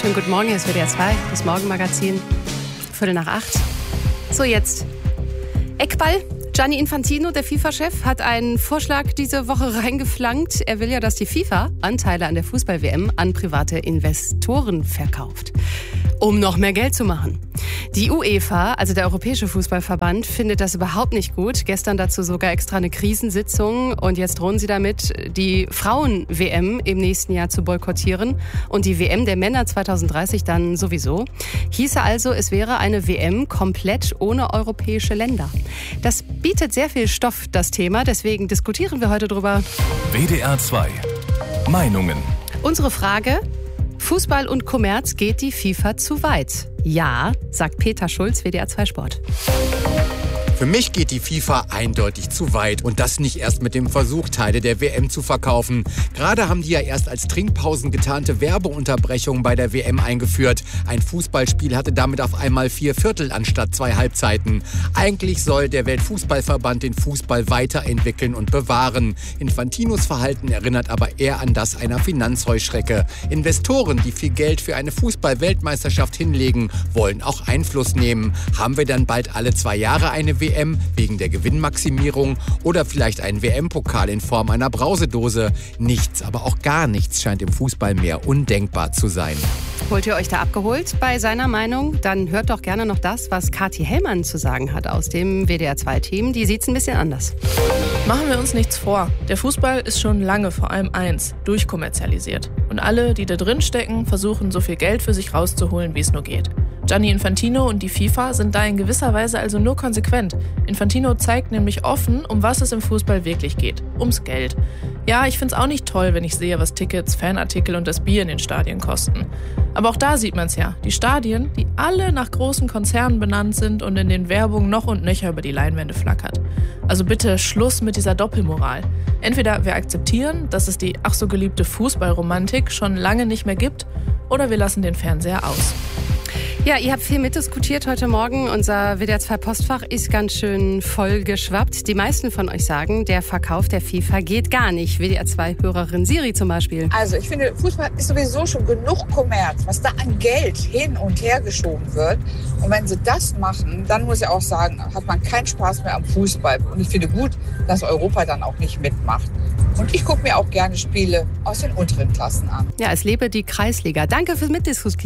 Schönen guten Morgen, hier ist WDR 2, das Morgenmagazin, 7:45. So, jetzt Eckball. Gianni Infantino, der FIFA-Chef, hat einen Vorschlag diese Woche reingeflankt. Er will ja, dass die FIFA Anteile an der Fußball-WM an private Investoren verkauft, um noch mehr Geld zu machen. Die UEFA, also der Europäische Fußballverband, findet das überhaupt nicht gut. Gestern dazu sogar extra eine Krisensitzung. Und jetzt drohen sie damit, die Frauen-WM im nächsten Jahr zu boykottieren. Und die WM der Männer 2030 dann sowieso. Hieße also, es wäre eine WM komplett ohne europäische Länder. Das bietet sehr viel Stoff, das Thema. Deswegen diskutieren wir heute drüber. WDR 2. Meinungen. Unsere Frage: Fußball und Kommerz, geht die FIFA zu weit? Ja, sagt Peter Schulz, WDR 2 Sport. Für mich geht die FIFA eindeutig zu weit. Und das nicht erst mit dem Versuch, Teile der WM zu verkaufen. Gerade haben die ja erst als Trinkpausen getarnte Werbeunterbrechungen bei der WM eingeführt. Ein Fußballspiel hatte damit auf einmal 4/4 anstatt 2 Halbzeiten. Eigentlich soll der Weltfußballverband den Fußball weiterentwickeln und bewahren. Infantinos Verhalten erinnert aber eher an das einer Finanzheuschrecke. Investoren, die viel Geld für eine Fußball-Weltmeisterschaft hinlegen, wollen auch Einfluss nehmen. Haben wir dann bald alle 2 Jahre eine WM wegen der Gewinnmaximierung oder vielleicht einen WM-Pokal in Form einer Brausedose? Nichts, aber auch gar nichts scheint im Fußball mehr undenkbar zu sein. Holt ihr euch da abgeholt bei seiner Meinung? Dann hört doch gerne noch das, was Kathi Hellmann zu sagen hat aus dem WDR 2-Team. Die sieht's ein bisschen anders. Machen wir uns nichts vor. Der Fußball ist schon lange vor allem eins: durchkommerzialisiert. Und alle, die da drin stecken, versuchen, so viel Geld für sich rauszuholen, wie es nur geht. Gianni Infantino und die FIFA sind da in gewisser Weise also nur konsequent. Infantino zeigt nämlich offen, um was es im Fußball wirklich geht: ums Geld. Ja, ich find's auch nicht toll, wenn ich sehe, was Tickets, Fanartikel und das Bier in den Stadien kosten. Aber auch da sieht man's ja. Die Stadien, die alle nach großen Konzernen benannt sind und in den Werbungen noch und nöcher über die Leinwände flackert. Also bitte Schluss mit dieser Doppelmoral. Entweder wir akzeptieren, dass es die ach so geliebte Fußballromantik schon lange nicht mehr gibt, oder wir lassen den Fernseher aus. Ja, ihr habt viel mitdiskutiert heute Morgen. Unser WDR 2 Postfach ist ganz schön voll geschwappt. Die meisten von euch sagen, der Verkauf der FIFA geht gar nicht. WDR 2 Hörerin Siri zum Beispiel. Also ich finde, Fußball ist sowieso schon genug Kommerz, was da an Geld hin und her geschoben wird. Und wenn sie das machen, dann muss ich auch sagen, hat man keinen Spaß mehr am Fußball. Und ich finde gut, dass Europa dann auch nicht mitmacht. Und ich gucke mir auch gerne Spiele aus den unteren Klassen an. Ja, es lebe die Kreisliga. Danke fürs Mitdiskutieren.